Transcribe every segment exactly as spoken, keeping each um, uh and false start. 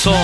famosos.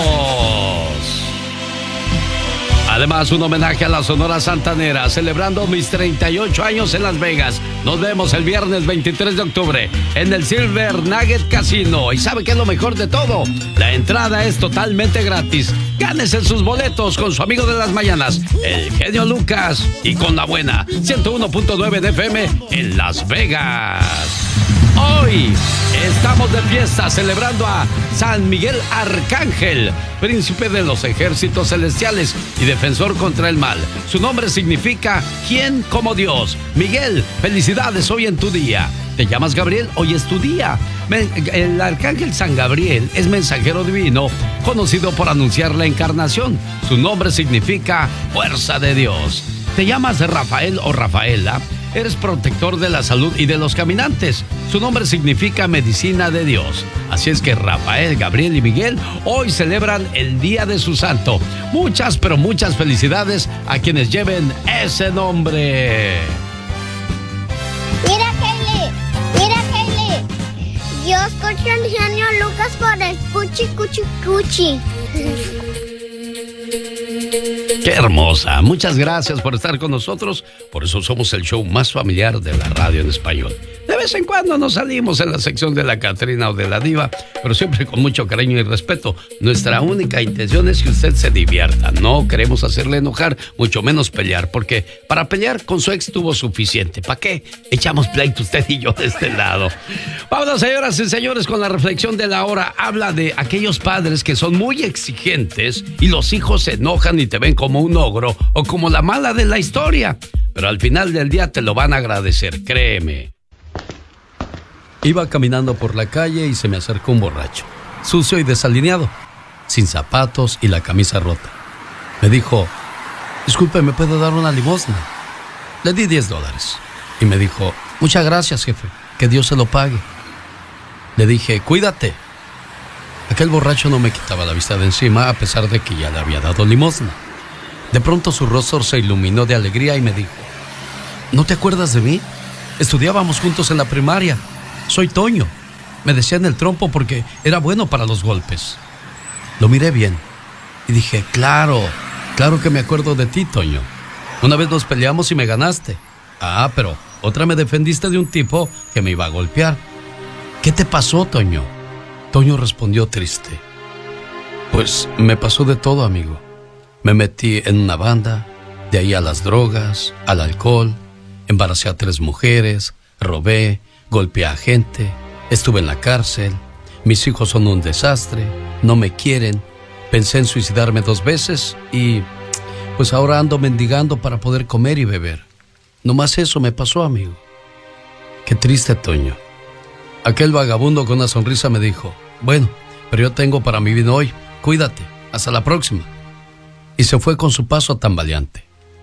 Además, un homenaje a la Sonora Santanera, celebrando mis treinta y ocho años en Las Vegas. Nos vemos el viernes veintitrés de octubre en el Silver Nugget Casino. ¿Y sabe qué es lo mejor de todo? La entrada es totalmente gratis. Gánese sus boletos con su amigo de las mañanas, el genio Lucas, y con la buena ciento uno punto nueve de F M en Las Vegas. Hoy estamos de fiesta celebrando a San Miguel Arcángel, príncipe de los ejércitos celestiales y defensor contra el mal. Su nombre significa ¿quién como Dios? Miguel, felicidades hoy en tu día. ¿Te llamas Gabriel? Hoy es tu día. El arcángel San Gabriel es mensajero divino, conocido por anunciar la encarnación. Su nombre significa fuerza de Dios. ¿Te llamas Rafael o Rafaela? Eres protector de la salud y de los caminantes. Su nombre significa medicina de Dios. Así es que Rafael, Gabriel y Miguel hoy celebran el día de su santo. Muchas, pero muchas felicidades a quienes lleven ese nombre. Mira, Kaylee, mira, Kaylee. Yo escucho al genio Lucas por el cuchi, cuchi, cuchi. ¡Qué hermosa! Muchas gracias por estar con nosotros. Por eso somos el show más familiar de la radio en español. De vez en cuando nos salimos en la sección de la Catrina o de la Diva, pero siempre con mucho cariño y respeto. Nuestra única intención es que usted se divierta. No queremos hacerle enojar, mucho menos pelear, porque para pelear con su ex tuvo suficiente. ¿Para qué? Echamos pleito usted y yo de este lado. Vámonos, señoras y señores, con la reflexión de la hora. Habla de aquellos padres que son muy exigentes y los hijos se enojan y te ven como un ogro o como la mala de la historia. Pero al final del día te lo van a agradecer, créeme. Iba caminando por la calle y se me acercó un borracho, sucio y desalineado, sin zapatos y la camisa rota. Me dijo, disculpe, ¿me puede dar una limosna? Le di diez dólares y me dijo, muchas gracias, jefe, que Dios se lo pague. Le dije, cuídate. Aquel borracho no me quitaba la vista de encima a pesar de que ya le había dado limosna. De pronto su rostro se iluminó de alegría y me dijo, ¿no te acuerdas de mí? Estudiábamos juntos en la primaria. Soy Toño. Me decían el trompo porque era bueno para los golpes. Lo miré bien y dije, claro, claro que me acuerdo de ti, Toño. Una vez nos peleamos y me ganaste. Ah, pero otra me defendiste de un tipo que me iba a golpear. ¿Qué te pasó, Toño? Toño respondió triste. Pues me pasó de todo, amigo. Me metí en una banda, de ahí a las drogas, al alcohol, embaracé a tres mujeres, robé, golpeé a gente, estuve en la cárcel, mis hijos son un desastre, no me quieren, pensé en suicidarme dos veces y pues ahora ando mendigando para poder comer y beber. Nomás eso me pasó, amigo. Qué triste, Toño. Aquel vagabundo con una sonrisa me dijo, bueno, pero yo tengo para mi vida hoy, cuídate, hasta la próxima. Y se fue con su paso tambaleante.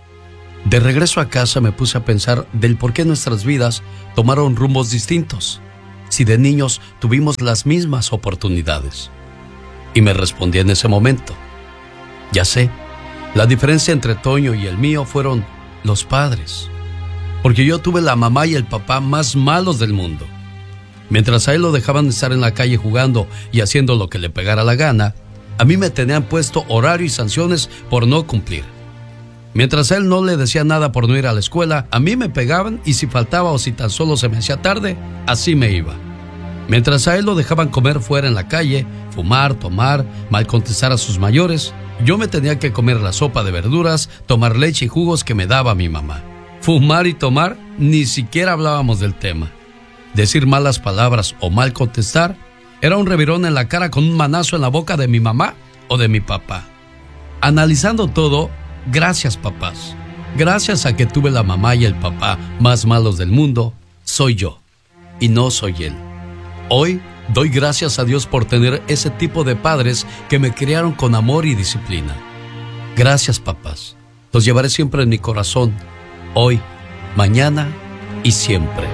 De regreso a casa me puse a pensar del por qué nuestras vidas tomaron rumbos distintos, si de niños tuvimos las mismas oportunidades. Y me respondí en ese momento, ya sé, la diferencia entre Toño y el mío fueron los padres, porque yo tuve la mamá y el papá más malos del mundo. Mientras a él lo dejaban estar en la calle jugando y haciendo lo que le pegara la gana, a mí me tenían puesto horario y sanciones por no cumplir. Mientras a él no le decía nada por no ir a la escuela, a mí me pegaban y si faltaba o si tan solo se me hacía tarde, así me iba. Mientras a él lo dejaban comer fuera en la calle, fumar, tomar, mal contestar a sus mayores, yo me tenía que comer la sopa de verduras, tomar leche y jugos que me daba mi mamá. Fumar y tomar, ni siquiera hablábamos del tema. Decir malas palabras o mal contestar era un revirón en la cara con un manazo en la boca de mi mamá o de mi papá. Analizando todo, gracias, papás. Gracias a que tuve la mamá y el papá más malos del mundo, soy yo y no soy él. Hoy doy gracias a Dios por tener ese tipo de padres que me criaron con amor y disciplina. Gracias, papás. Los llevaré siempre en mi corazón, hoy, mañana y siempre.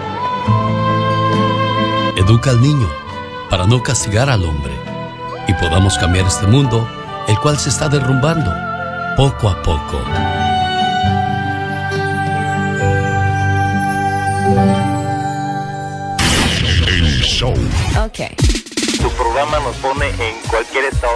Educa al niño para no castigar al hombre y podamos cambiar este mundo, el cual se está derrumbando poco a poco. El show. Ok. Tu programa nos pone en cualquier estado